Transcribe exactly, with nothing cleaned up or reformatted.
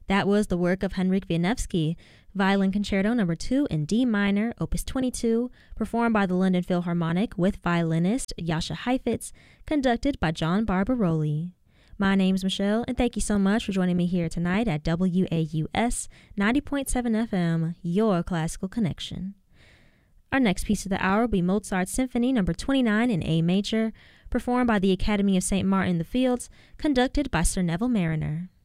That was the work of Henryk Wieniawski, Violin Concerto Number two in D minor, Opus twenty-two, performed by the London Philharmonic with violinist Jascha Heifetz, conducted by John Barbaroli. My name's Michelle, and thank you so much for joining me here tonight at W A U S ninety point seven F M, your classical connection. Our next piece of the hour will be Mozart's Symphony Number twenty-nine in A major, performed by the Academy of Saint Martin in the Fields, conducted by Sir Neville Marriner.